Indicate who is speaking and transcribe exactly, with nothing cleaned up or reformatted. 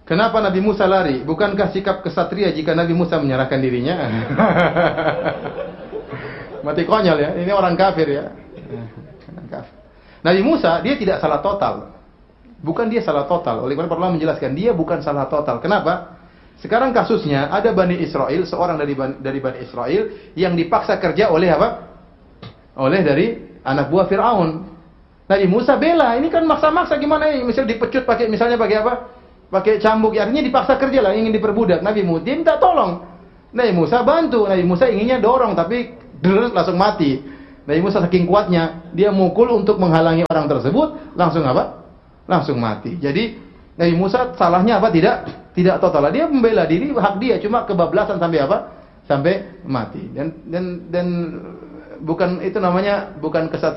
Speaker 1: Kenapa Nabi Musa lari? Bukankah sikap kesatria jika Nabi Musa menyerahkan dirinya? Mati konyol ya. Ini orang kafir ya. Nabi Musa dia tidak salah total. Bukan dia salah total. Oleh karena Allah menjelaskan dia bukan salah total. Kenapa? Sekarang kasusnya ada Bani Israel, seorang dari Bani, dari Bani Israel yang dipaksa kerja oleh apa? Oleh dari anak buah Firaun. Nabi Musa bela, ini kan maksa-maksa gimana ya? Misal dipecut pakai misalnya pakai apa? Pakai cambuk, ya, artinya dipaksa kerja lah, ingin diperbudak. Nabi Musa dia minta tolong. Nabi Musa bantu. Nabi Musa inginnya dorong tapi derut langsung mati. Nabi Musa saking kuatnya, dia mukul untuk menghalangi orang tersebut, langsung apa? Langsung mati. Jadi Nabi Musa salahnya apa? Tidak tidak total. Dia membela diri, hak dia, cuma kebablasan sampai apa? Sampai mati. Dan dan dan bukan itu namanya bukan kesatuan